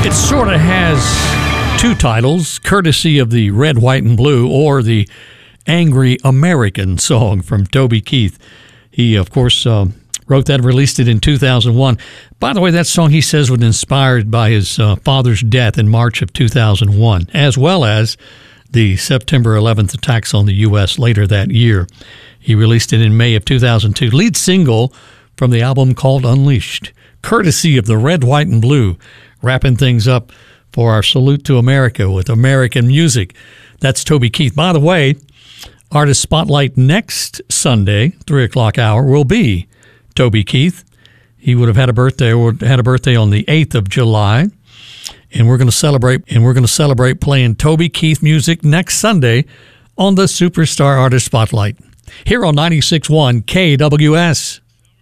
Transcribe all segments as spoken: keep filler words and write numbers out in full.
It sort of has two titles, courtesy of the Red, White, and Blue, or the Angry American song from Toby Keith. He, of course, uh, wrote that and released it in two thousand one. By the way, that song, he says, was inspired by his uh, father's death in March of two thousand one, as well as the September eleventh attacks on the U S later that year. He released it in May of two thousand two. Lead single from the album called Unleashed, courtesy of the Red, White, and Blue, wrapping things up for our Salute to America with American music. That's Toby Keith. By the way, Artist Spotlight next Sunday, three o'clock hour, will be Toby Keith. He would have had a birthday or had a birthday on the eighth of July. And we're going to celebrate and we're going to celebrate playing Toby Keith music next Sunday on the Superstar Artist Spotlight here on ninety-six point one K W S.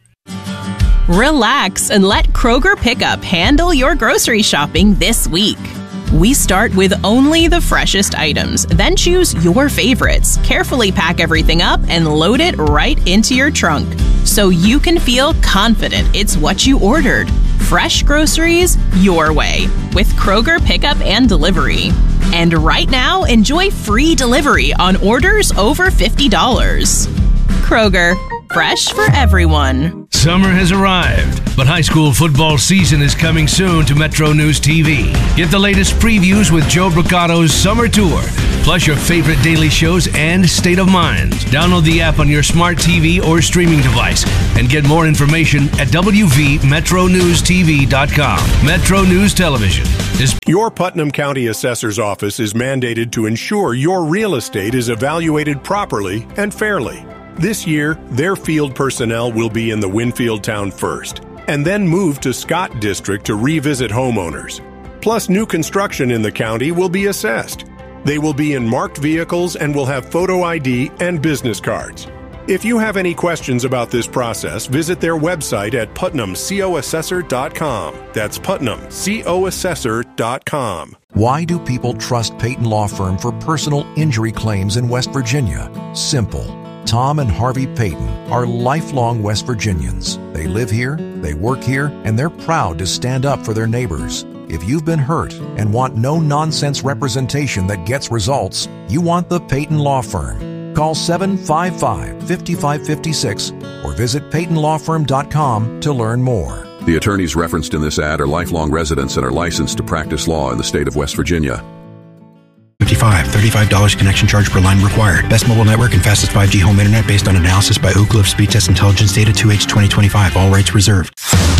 Relax and let Kroger Pickup handle your grocery shopping this week. We start with only the freshest items, then choose your favorites, carefully pack everything up, and load it right into your trunk so you can feel confident it's what you ordered. Fresh groceries your way with Kroger Pickup and Delivery. And right now, enjoy free delivery on orders over fifty dollars. Kroger, fresh for everyone. Summer has arrived, but high school football season is coming soon to Metro News T V. Get the latest previews with Joe Bricato's Summer Tour, plus your favorite daily shows and State of Mind. Download the app on your smart T V or streaming device and get more information at w v metro news t v dot com. Metro News Television is... Your Putnam County Assessor's Office is mandated to ensure your real estate is evaluated properly and fairly. This year, their field personnel will be in the Winfield town first, and then move to Scott District to revisit homeowners. Plus, new construction in the county will be assessed. They will be in marked vehicles and will have photo I D and business cards. If you have any questions about this process, visit their website at putnam co assessor dot com. That's putnam co assessor dot com. Why do people trust Peyton Law Firm for personal injury claims in West Virginia? Simple. Tom and Harvey Peyton are lifelong West Virginians. They live here, they work here, and they're proud to stand up for their neighbors. If you've been hurt and want no-nonsense representation that gets results, you want the Peyton Law Firm. Call seven five five, five five five six or visit peyton law firm dot com to learn more. The attorneys referenced in this ad are lifelong residents and are licensed to practice law in the state of West Virginia. fifty-five, thirty-five dollars connection charge per line required. Best mobile network and fastest five G home internet based on analysis by Ookla of Speed Test Intelligence Data two H twenty twenty-five. All rights reserved.